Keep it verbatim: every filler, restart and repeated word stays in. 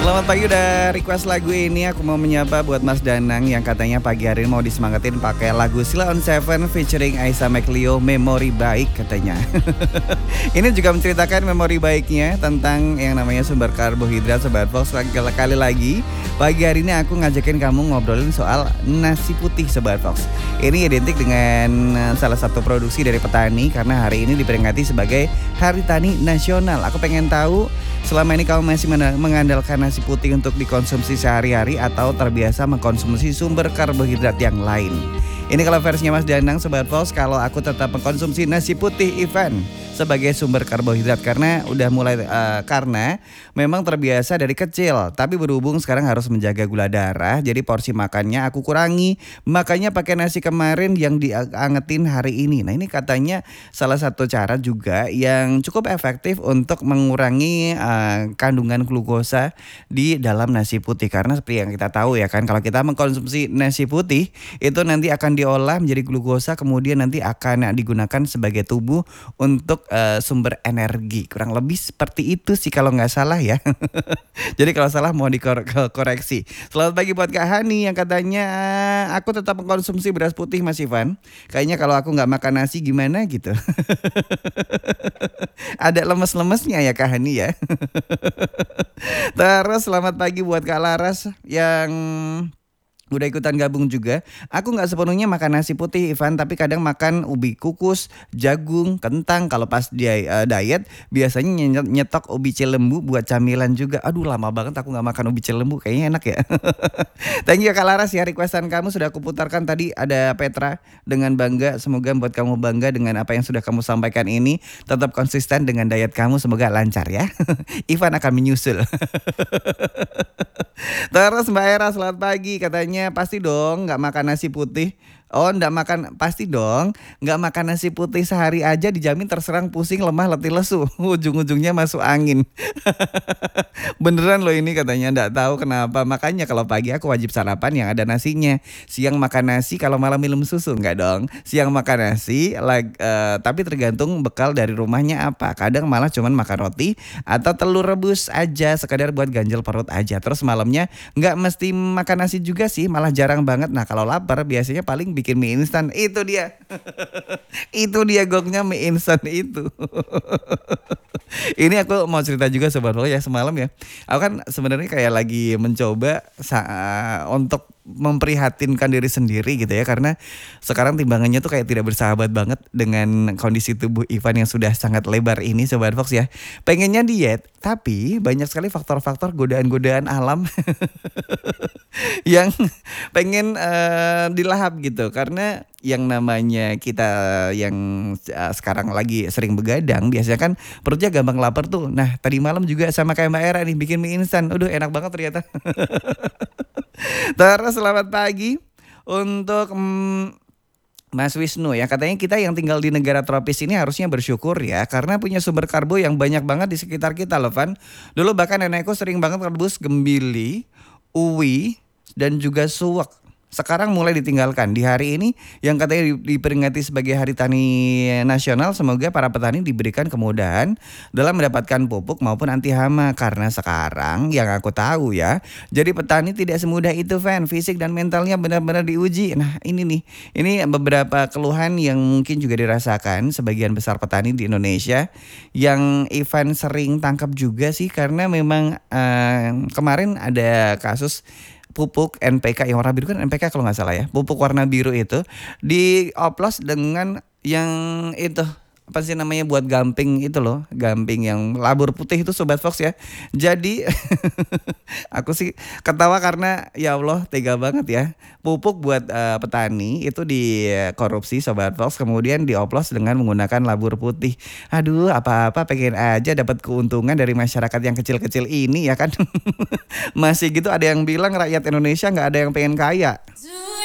Selamat pagi, udah request lagu ini. Aku mau menyapa buat Mas Danang yang katanya pagi hari ini mau disemangatin pakai lagu Sheila on Seven featuring Aisa McLeo, Memori Baik katanya. Ini juga menceritakan memori baiknya tentang yang namanya sumber karbohidrat. Sobat Fox, kali lagi pagi hari ini aku ngajakin kamu ngobrolin soal nasi putih Sobat Fox. Ini identik dengan salah satu produksi dari petani karena hari ini diperingati sebagai Hari Tani Nasional. Aku pengen tahu selama ini kamu masih mengandalkan nasi putih untuk dikonsumsi sehari-hari atau terbiasa mengkonsumsi sumber karbohidrat yang lain. Ini kalau versinya Mas Danang Sobat Fox, kalau aku tetap mengkonsumsi nasi putih Ivan sebagai sumber karbohidrat karena udah mulai uh, karena memang terbiasa dari kecil, tapi berhubung sekarang harus menjaga gula darah, jadi porsi makannya aku kurangi, makanya pakai nasi kemarin yang diangetin hari ini. Nah, ini katanya salah satu cara juga yang cukup efektif untuk mengurangi uh, kandungan glukosa di dalam nasi putih, karena seperti yang kita tahu ya kan, kalau kita mengkonsumsi nasi putih itu nanti akan diolah menjadi glukosa, kemudian nanti akan digunakan sebagai tubuh untuk Uh, sumber energi. Kurang lebih seperti itu sih kalau nggak salah ya. Jadi kalau salah mau dikoreksi. Selamat pagi buat Kak Hani yang katanya aku tetap mengkonsumsi beras putih Mas Ivan. Kayaknya kalau aku nggak makan nasi gimana gitu. Ada lemes-lemesnya ya Kak Hani ya. Terus selamat pagi buat Kak Laras yang udah ikutan gabung juga. Aku gak sepenuhnya makan nasi putih Ivan, tapi kadang makan ubi kukus, jagung, kentang. Kalau pas dia uh, diet biasanya nyetok ubi cilembu buat camilan juga. Aduh lama banget aku gak makan ubi cilembu, kayaknya enak ya. Thank you Kak Laras ya, requestan kamu sudah aku putarkan tadi. Ada Petra dengan bangga, semoga buat kamu bangga dengan apa yang sudah kamu sampaikan ini. Tetap konsisten dengan diet kamu, semoga lancar ya. Ivan akan menyusul. Terus Mbak Era selamat pagi, katanya pasti dong gak makan nasi putih. Oh gak makan, pasti dong gak makan nasi putih sehari aja dijamin terserang pusing, lemah, letih, lesu. Ujung-ujungnya masuk angin. Beneran loh ini katanya, gak tahu kenapa. Makanya kalau pagi aku wajib sarapan yang ada nasinya. Siang makan nasi, kalau malam minum susu. Enggak dong, siang makan nasi like, uh, tapi tergantung bekal dari rumahnya apa. Kadang malah cuman makan roti atau telur rebus aja, sekadar buat ganjel perut aja. Terus malamnya gak mesti makan nasi juga sih, malah jarang banget. Nah kalau lapar biasanya paling bikin mie instan. Itu dia. Itu dia gongnya mie instan itu. Ini aku mau cerita juga Sobat Fox ya, semalam ya. Aku kan sebenarnya kayak lagi mencoba sa- untuk memprihatinkan diri sendiri gitu ya, karena sekarang timbangannya tuh kayak tidak bersahabat banget dengan kondisi tubuh Ivan yang sudah sangat lebar ini Sobat Fox ya. Pengennya diet, tapi banyak sekali faktor-faktor godaan-godaan alam yang pengen uh, dilahap gitu. Karena yang namanya kita yang uh, sekarang lagi sering begadang, biasanya kan perutnya gampang lapar tuh. Nah tadi malam juga sama kayak Mbak Era nih, bikin mie instan. Aduh enak banget ternyata. Terus selamat pagi untuk mm, Mas Wisnu ya, katanya kita yang tinggal di negara tropis ini harusnya bersyukur ya, karena punya sumber karbo yang banyak banget di sekitar kita loh Van. Dulu bahkan nenekku sering banget rebus gembili, uwi, dan juga suwak. Sekarang mulai ditinggalkan. Di hari ini yang katanya diperingati sebagai Hari Tani Nasional, semoga para petani diberikan kemudahan dalam mendapatkan pupuk maupun anti hama. Karena sekarang yang aku tahu ya, jadi petani tidak semudah itu Van. Fisik dan mentalnya benar-benar diuji. Nah ini nih, ini beberapa keluhan yang mungkin juga dirasakan sebagian besar petani di Indonesia, yang Ivan sering tangkap juga sih. Karena memang eh, kemarin ada kasus pupuk N P K yang warna biru, kan N P K kalau nggak salah ya, pupuk warna biru itu dioplos dengan yang itu apa sih namanya buat gamping itu loh, gamping yang labur putih itu Sobat Fox ya. Jadi aku sih ketawa karena ya Allah tega banget ya, pupuk buat uh, petani itu dikorupsi Sobat Fox, kemudian dioplos dengan menggunakan labur putih. Aduh apa-apa pengen aja dapat keuntungan dari masyarakat yang kecil-kecil ini ya kan. Masih gitu ada yang bilang rakyat Indonesia nggak ada yang pengen kaya.